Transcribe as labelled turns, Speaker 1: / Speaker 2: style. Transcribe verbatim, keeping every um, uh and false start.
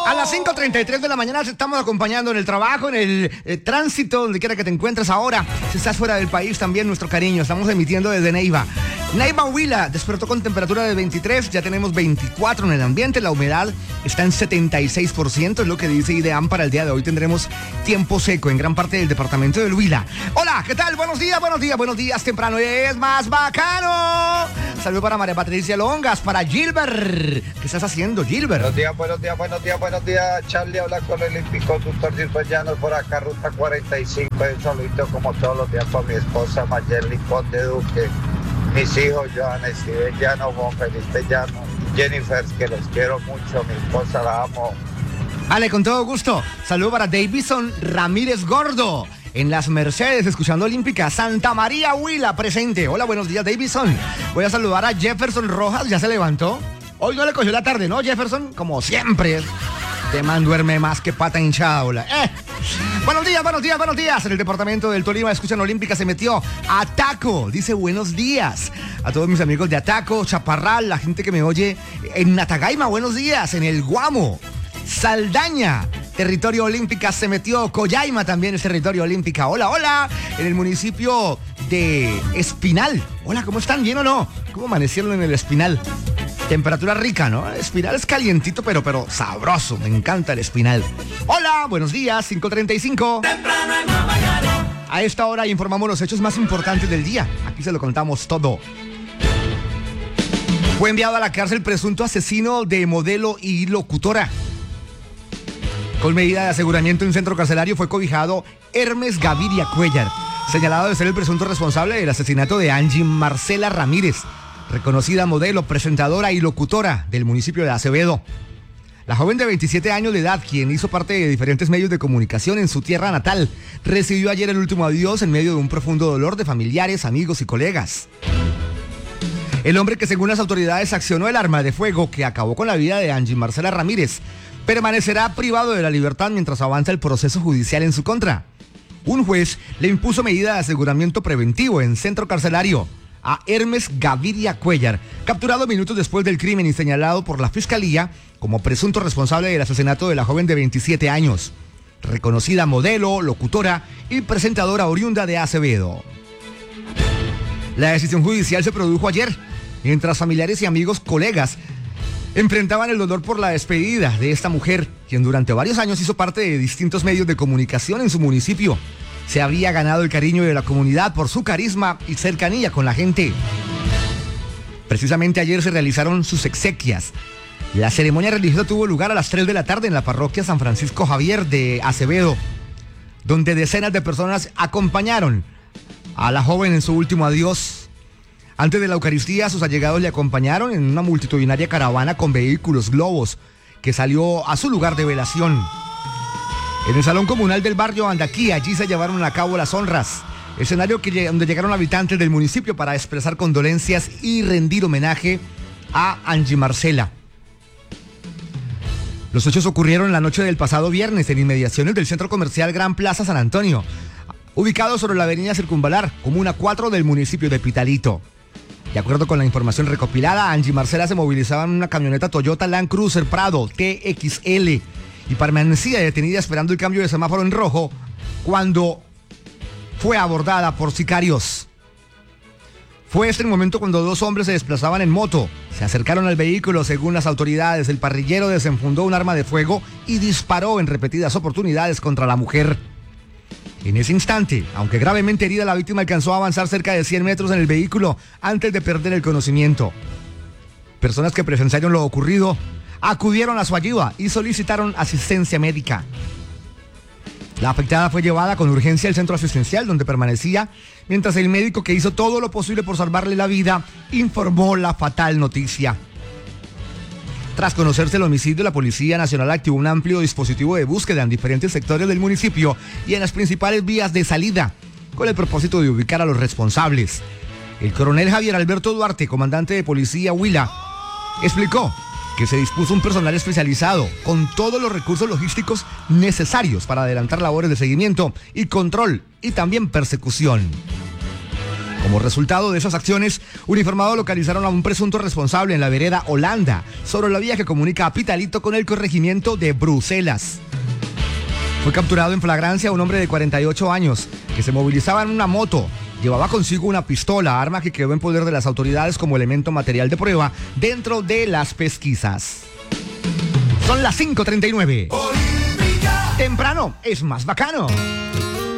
Speaker 1: A las cinco treinta y tres de la mañana te estamos acompañando en el trabajo, en el eh, tránsito, donde quiera que te encuentres ahora. Si estás fuera del país, también nuestro cariño. Estamos emitiendo desde Neiva. Neiva Huila despertó con temperatura de veintitrés, ya tenemos veinticuatro en el ambiente. La humedad está en setenta y seis por ciento, es lo que dice IDEAM para el día de hoy. Tendremos tiempo seco en gran parte del departamento del Huila. Hola, ¿qué tal? Buenos días, buenos días, buenos días. Temprano es más bacano. Saludos para María Patricia Longas, para Gilbert. ¿Qué estás haciendo, Gilbert?
Speaker 2: Buenos días, buenos días, buenos días, buenos días. Charlie habla con el conductor Gilbert Llanos por acá, ruta cuarenta y cinco. Un saludito como todos los días para mi esposa Mayerly Conde Duque, mis hijos Joana Steven Llano, Juan Felipe Llano, Jennifer, que los quiero mucho, mi esposa la amo.
Speaker 1: Vale, con todo gusto. Saludo para Davison Ramírez Gordo. En Las Mercedes, escuchando Olímpica, Santa María Huila, presente. Hola, buenos días, Davison. Voy a saludar a Jefferson Rojas, ya se levantó. Hoy no le cogió la tarde, ¿no, Jefferson? Como siempre. Te man duerme más que pata hinchada, hola. Eh. Buenos días, buenos días, buenos días. En el departamento del Tolima, escuchan Olímpica, se metió Ataco. Dice buenos días a todos mis amigos de Ataco, Chaparral, la gente que me oye en Natagaima, buenos días. En el Guamo, Saldaña, territorio Olímpica, se metió. Collaima también es territorio Olímpica. Hola, hola. En el municipio de Espinal. Hola, ¿cómo están? ¿Bien o no? ¿Cómo amanecieron en el Espinal? Temperatura rica, ¿no? El Espinal es calientito, pero, pero sabroso. Me encanta el Espinal. Hola, buenos días, cinco treinta y cinco. A esta hora informamos los hechos más importantes del día. Aquí se lo contamos todo. Fue enviado a la cárcel presunto asesino de modelo y locutora. Con medida de aseguramiento en centro carcelario fue cobijado Hermes Gaviria Cuellar, señalado de ser el presunto responsable del asesinato de Angie Marcela Ramírez, reconocida modelo, presentadora y locutora del municipio de Acevedo. La joven de veintisiete años de edad, quien hizo parte de diferentes medios de comunicación en su tierra natal, recibió ayer el último adiós en medio de un profundo dolor de familiares, amigos y colegas. El hombre que según las autoridades accionó el arma de fuego que acabó con la vida de Angie Marcela Ramírez permanecerá privado de la libertad mientras avanza el proceso judicial en su contra. Un juez le impuso medida de aseguramiento preventivo en centro carcelario a Hermes Gaviria Cuellar, capturado minutos después del crimen y señalado por la Fiscalía como presunto responsable del asesinato de la joven de veintisiete años, reconocida modelo, locutora y presentadora oriunda de Acevedo. La decisión judicial se produjo ayer, mientras familiares y amigos, colegas, enfrentaban el dolor por la despedida de esta mujer, quien durante varios años hizo parte de distintos medios de comunicación en su municipio. Se había ganado el cariño de la comunidad por su carisma y cercanía con la gente. Precisamente ayer se realizaron sus exequias. La ceremonia religiosa tuvo lugar a las tres de la tarde en la parroquia San Francisco Javier de Acevedo, donde decenas de personas acompañaron a la joven en su último adiós. Antes de la Eucaristía, sus allegados le acompañaron en una multitudinaria caravana con vehículos globos que salió a su lugar de velación. En el Salón Comunal del barrio Andaquí, allí se llevaron a cabo las honras, escenario que, donde llegaron habitantes del municipio para expresar condolencias y rendir homenaje a Angie Marcela. Los hechos ocurrieron en la noche del pasado viernes en inmediaciones del Centro Comercial Gran Plaza San Antonio, ubicado sobre la avenida Circunvalar, comuna cuatro del municipio de Pitalito. De acuerdo con la información recopilada, Angie Marcela se movilizaba en una camioneta Toyota Land Cruiser Prado T X L y permanecía detenida esperando el cambio de semáforo en rojo cuando fue abordada por sicarios. Fue este el momento cuando dos hombres se desplazaban en moto. Se acercaron al vehículo, según las autoridades. El parrillero desenfundó un arma de fuego y disparó en repetidas oportunidades contra la mujer. En ese instante, aunque gravemente herida, la víctima alcanzó a avanzar cerca de cien metros en el vehículo antes de perder el conocimiento. Personas que presenciaron lo ocurrido acudieron a su ayuda y solicitaron asistencia médica. La afectada fue llevada con urgencia al centro asistencial donde permanecía, mientras el médico, que hizo todo lo posible por salvarle la vida, informó la fatal noticia. Tras conocerse el homicidio, la Policía Nacional activó un amplio dispositivo de búsqueda en diferentes sectores del municipio y en las principales vías de salida, con el propósito de ubicar a los responsables. El coronel Javier Alberto Duarte, comandante de Policía Huila, explicó que se dispuso un personal especializado con todos los recursos logísticos necesarios para adelantar labores de seguimiento y control y también persecución. Como resultado de esas acciones, uniformados localizaron a un presunto responsable en la vereda Holanda, sobre la vía que comunica a Pitalito con el corregimiento de Bruselas. Fue capturado en flagrancia un hombre de cuarenta y ocho años que se movilizaba en una moto. Llevaba consigo una pistola, arma que quedó en poder de las autoridades como elemento material de prueba dentro de las pesquisas. Son las cinco treinta y nueve. Temprano es más bacano.